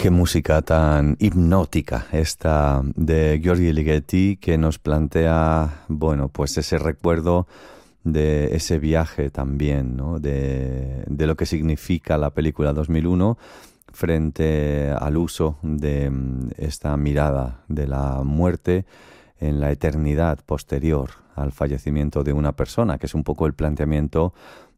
Qué música tan hipnótica esta de György Ligeti, que nos plantea, bueno, pues ese recuerdo de ese viaje también, ¿no? De lo que significa la película 2001 frente al uso de esta mirada de la muerte en la eternidad posterior al fallecimiento de una persona, que es un poco el planteamiento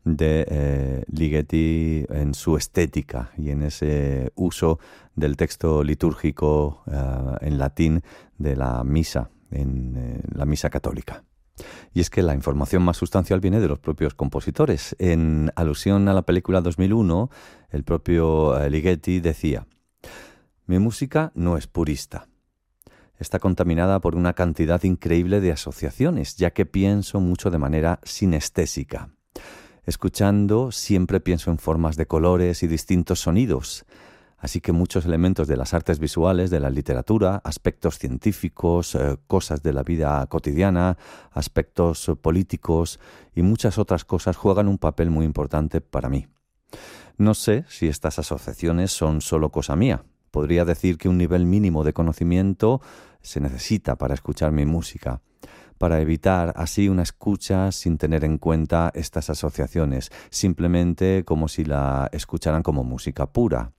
de Ligeti en su estética y en ese uso del texto litúrgico en latín de la misa, en la misa católica. Y es que la información más sustancial viene de los propios compositores. En alusión a la película 2001, el propio Ligeti decía: «Mi música no es purista. Está contaminada por una cantidad increíble de asociaciones, ya que pienso mucho de manera sinestésica. Escuchando, siempre pienso en formas de colores y distintos sonidos. Así que muchos elementos de las artes visuales, de la literatura, aspectos científicos, cosas de la vida cotidiana, aspectos políticos y muchas otras cosas juegan un papel muy importante para mí. No sé si estas asociaciones son solo cosa mía. Podría decir que un nivel mínimo de conocimiento se necesita para escuchar mi música, para evitar así una escucha sin tener en cuenta estas asociaciones, simplemente como si la escucharan como música pura.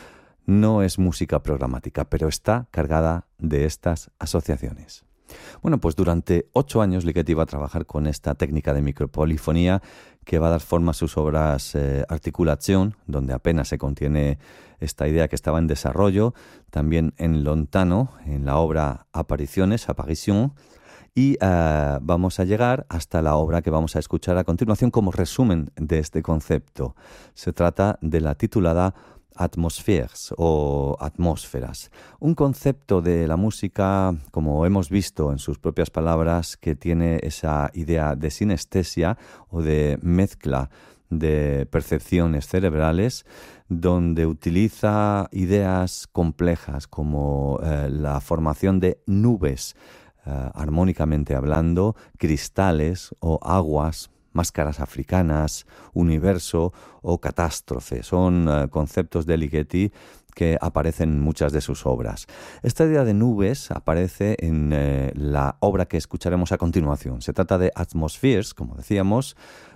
No es música programática, pero está cargada de estas asociaciones». Bueno, pues durante 8 años Ligeti va a trabajar con esta técnica de micropolifonía que va a dar forma a sus obras Articulación, donde apenas se contiene esta idea que estaba en desarrollo, también en Lontano, en la obra Apariciones, Apparition, y vamos a llegar hasta la obra que vamos a escuchar a continuación como resumen de este concepto. Se trata de la titulada Atmospheres o atmósferas, un concepto de la música, como hemos visto en sus propias palabras, que tiene esa idea de sinestesia o de mezcla de percepciones cerebrales, donde utiliza ideas complejas como la formación de nubes, armónicamente hablando, cristales o aguas, máscaras africanas, universo o catástrofe. Son conceptos de Ligeti que aparecen en muchas de sus obras. Esta idea de nubes aparece en la obra que escucharemos a continuación. Se trata de Atmospheres, como decíamos,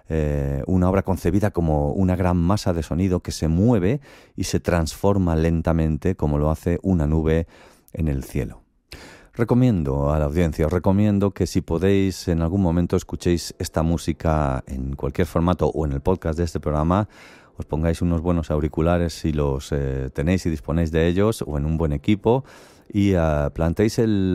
una obra concebida como una gran masa de sonido que se mueve y se transforma lentamente como lo hace una nube en el cielo. Recomiendo a la audiencia, os recomiendo que si podéis en algún momento escuchéis esta música en cualquier formato o en el podcast de este programa, os pongáis unos buenos auriculares si los tenéis y disponéis de ellos, o en un buen equipo, y planteéis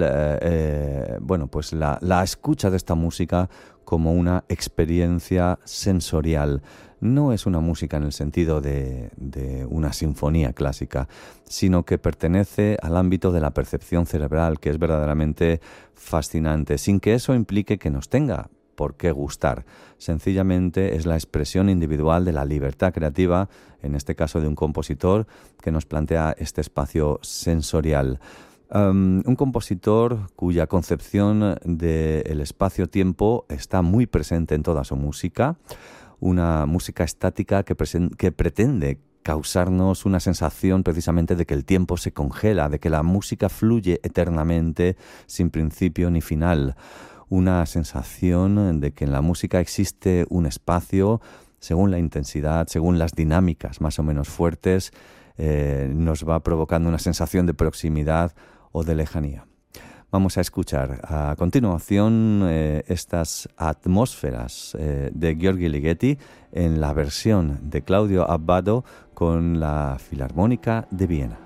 la escucha de esta música como una experiencia sensorial. No es una música en el sentido de una sinfonía clásica, sino que pertenece al ámbito de la percepción cerebral, que es verdaderamente fascinante, sin que eso implique que nos tenga por qué gustar. Sencillamente es la expresión individual de la libertad creativa, en este caso de un compositor, que nos plantea este espacio sensorial. Un compositor cuya concepción del espacio-tiempo está muy presente en toda su música, una música estática que pretende causarnos una sensación precisamente de que el tiempo se congela, de que la música fluye eternamente sin principio ni final. Una sensación de que en la música existe un espacio, según la intensidad, según las dinámicas más o menos fuertes, nos va provocando una sensación de proximidad o de lejanía. Vamos a escuchar a continuación estas atmósferas de György Ligeti en la versión de Claudio Abbado con la Filarmónica de Viena.